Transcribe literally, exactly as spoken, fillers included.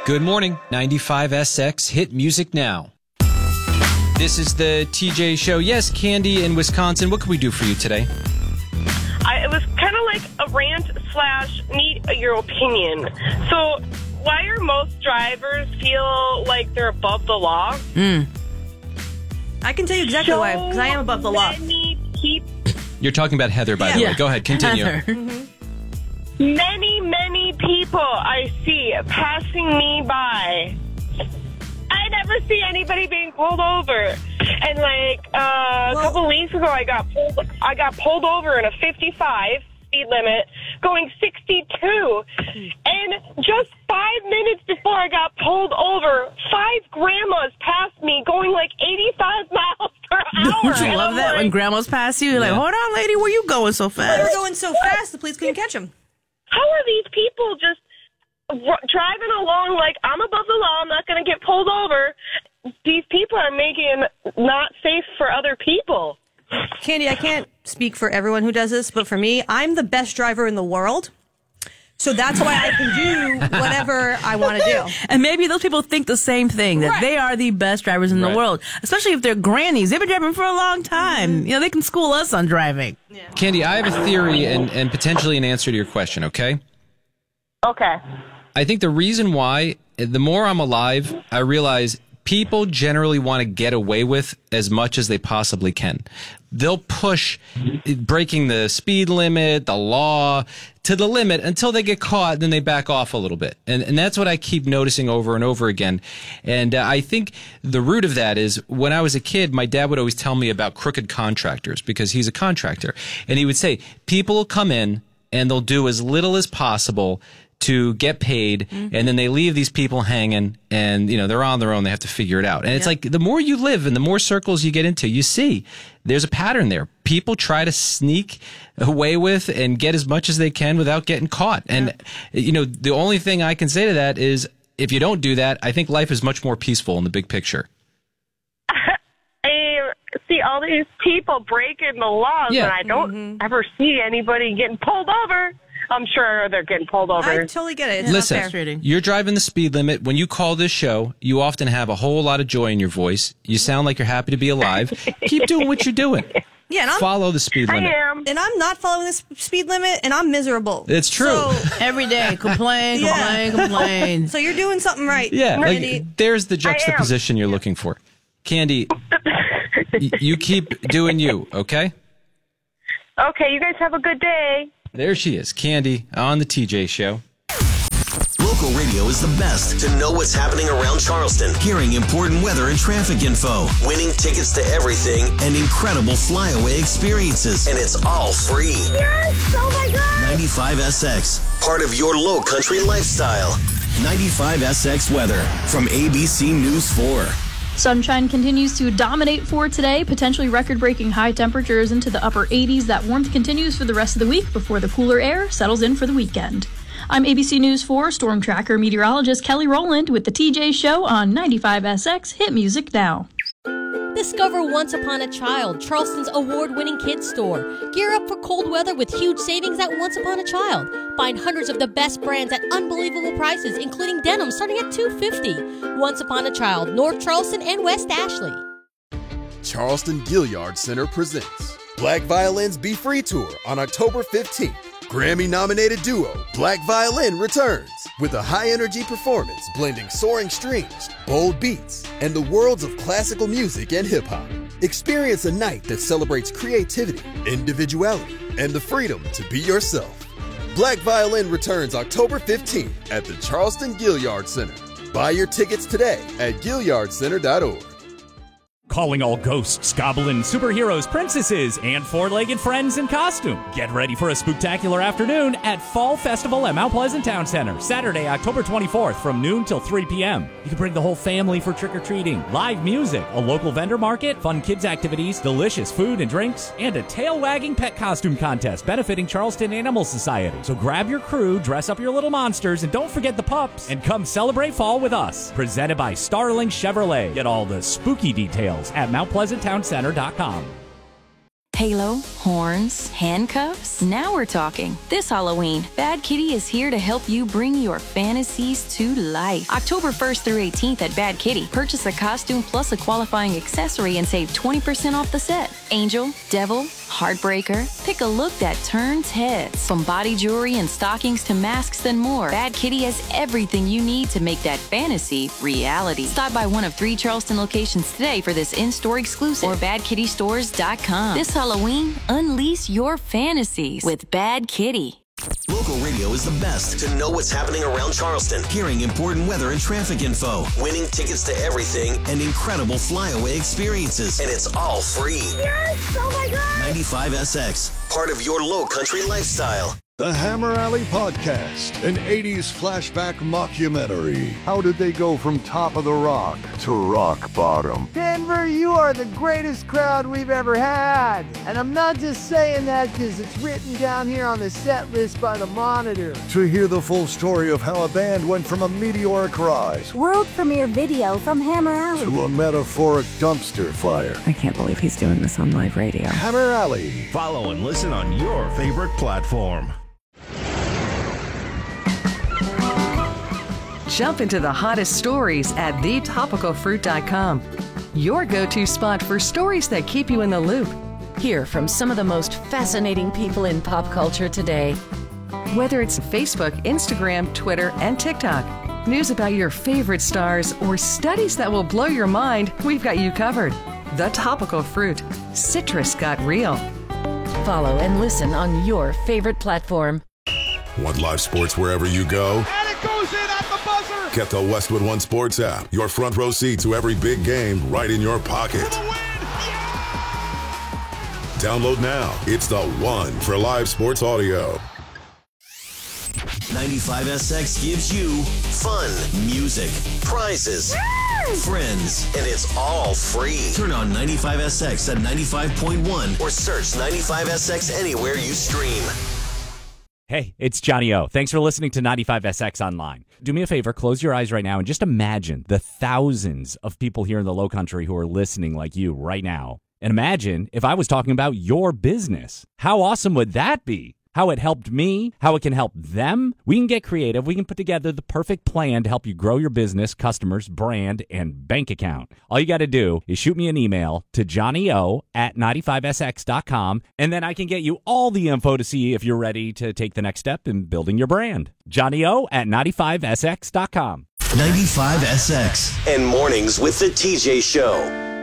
Good morning, ninety-five S X Hit Music Now. This is the T J Show. Yes, Candy in Wisconsin. What can we do for you today? I, it was kind of like a rant slash need your opinion. So why are most drivers feel like they're above the law? Mm. I can tell you exactly so why, because I am above the law. Many people, You're talking about Heather, by yeah. the way. Yeah. Go ahead, continue. Mm-hmm. many, many people I see passing me by. I never see anybody being pulled over. And like uh, well, a couple weeks ago, I got pulled. I got pulled over in a fifty-five speed limit, going sixty-two. And just five minutes before I got pulled over, five grandmas passed me, going like eighty-five miles per hour. Don't you And love I'm that like, when grandmas pass you? You're like, Yeah. hold on, lady, where you going so They were fast? going so fast, the police couldn't catch them. How are these people just r- driving along like I'm above the law? I'm not going to get pulled over. These people are making not safe for other people. Candy, I can't speak for everyone who does this, but for me, I'm the best driver in the world. So that's why I can do whatever I want to do. And maybe those people think the same thing, that Right. they are the best drivers in Right. the world, especially if they're grannies. They've been driving for a long time. You know, they can school us on driving. Candy, I have a theory and, and potentially an answer to your question, okay? Okay. I think the reason why, the more I'm alive, I realize people generally want to get away with as much as they possibly can. They'll push breaking the speed limit, the law, to the limit until they get caught, then they back off a little bit. And and that's what I keep noticing over and over again. And uh, I think the root of that is when I was a kid, my dad would always tell me about crooked contractors because he's a contractor. And he would say, people will come in and they'll do as little as possible to get paid, mm-hmm. and then they leave these people hanging, and you know they're on their own. They have to figure it out. And it's Yeah. like the more you live and the more circles you get into, you see there's a pattern there. People try to sneak away with and get as much as they can without getting caught. And you know the only thing I can say to that is if you don't do that, I think life is much more peaceful in the big picture. I see all these people breaking the laws, Yeah. and I don't Mm-hmm. ever see anybody getting pulled over. I'm sure they're getting pulled over. I totally get it. It's Listen, not fair. you're driving the speed limit. When you call this show, you often have a whole lot of joy in your voice. You sound like you're happy to be alive. Keep doing what you're doing. Yeah, and I'm, Follow the speed I limit. am. and I'm not following this speed limit, and I'm miserable. It's true. So, Every day, complain, Yeah. complain, complain. so you're doing something right. Yeah, Randy. like there's the juxtaposition you're looking for. Candy, y- you keep doing you, okay? Okay, you guys have a good day. There she is, Candy, on the T J Show. Local radio is the best to know what's happening around Charleston. Hearing important weather and traffic info, winning tickets to everything, and incredible flyaway experiences. And it's all free. Yes! Oh my God! ninety-five S X, part of your low country lifestyle. ninety-five S X weather from A B C News four. Sunshine continues to dominate for today, potentially record-breaking high temperatures into the upper eighties. That warmth continues for the rest of the week before the cooler air settles in for the weekend. I'm A B C News four Storm Tracker meteorologist Kelly Rowland with the T J Show on ninety-five S X Hit Music Now. Discover Once Upon a Child, Charleston's award-winning kids store. Gear up for cold weather with huge savings at Once Upon a Child. Find hundreds of the best brands at unbelievable prices, including denim starting at two dollars and fifty cents. Once Upon a Child, North Charleston and West Ashley. Charleston Gilliard Center presents Black Violins Be Free Tour on October fifteenth. Grammy-nominated duo Black Violin returns with a high-energy performance blending soaring strings, bold beats, and the worlds of classical music and hip-hop. Experience a night that celebrates creativity, individuality, and the freedom to be yourself. Black Violin returns October fifteenth at the Charleston Gilliard Center. Buy your tickets today at gilliard center dot org. Calling all ghosts, goblins, superheroes, princesses, and four-legged friends in costume. Get ready for a spectacular afternoon at Fall Festival at Mount Pleasant Town Center, Saturday, October twenty-fourth from noon till three p.m. You can bring the whole family for trick-or-treating, live music, a local vendor market, fun kids activities, delicious food and drinks, and a tail-wagging pet costume contest benefiting Charleston Animal Society. So grab your crew, dress up your little monsters, and don't forget the pups, and come celebrate fall with us. Presented by Starling Chevrolet. Get all the spooky details at mount pleasant town center dot com. halo, horns, handcuffs? Now we're talking. This Halloween, Bad Kitty is here to help you bring your fantasies to life. October first through eighteenth at Bad Kitty, purchase a costume plus a qualifying accessory and save twenty percent off the set. Angel, Devil, Heartbreaker, pick a look that turns heads. From body jewelry and stockings to masks and more, Bad Kitty has everything you need to make that fantasy reality. Stop by one of three Charleston locations today for this in-store exclusive or bad kitty stores dot com. This Halloween, unleash your fantasies with Bad Kitty. Local radio is the best to know what's happening around Charleston. Hearing important weather and traffic info, winning tickets to everything, and incredible flyaway experiences. And it's all free. Yes! Oh my God! ninety-five S X, part of your low country lifestyle. The Hammer Alley Podcast, an eighties flashback mockumentary. How did they go from top of the rock to rock bottom? Denver, you are the greatest crowd we've ever had. And I'm not just saying that because it's written down here on the set list by the Monitor. To hear the full story of how a band went from a meteoric rise, world premiere video from Hammer Alley, to a metaphoric dumpster fire. I can't believe he's doing this on live radio. Hammer Alley. Follow and listen on your favorite platform. Jump into the hottest stories at the topical fruit dot com. Your go-to spot for stories that keep you in the loop. Hear from some of the most fascinating people in pop culture today. Whether it's Facebook, Instagram, Twitter, and TikTok, news about your favorite stars, or studies that will blow your mind, we've got you covered. The Topical Fruit. Citrus got real. Follow and listen on your favorite platform. Want live sports wherever you go? And it goes in at the buzzer! Get the Westwood One Sports app. Your front row seat to every big game right in your pocket. For the win! Yeah! Download now. It's the one for live sports audio. ninety-five S X gives you fun, music, prizes, Woo! friends, and it's all free. Turn on ninety-five S X at ninety-five point one or search ninety-five S X anywhere you stream. Hey, it's Johnny O. Thanks for listening to ninety-five S X Online. Do me a favor, close your eyes right now and just imagine the thousands of people here in the Lowcountry who are listening like you right now. And imagine if I was talking about your business. How awesome would that be? How it helped me, how it can help them. We can get creative. We can put together the perfect plan to help you grow your business, customers, brand, and bank account. All you got to do is shoot me an email to johnny-o at ninety-five S X dot com, and then I can get you all the info to see if you're ready to take the next step in building your brand. johnny-o at ninety-five S X dot com. ninety-five S X and Mornings with the T J Show.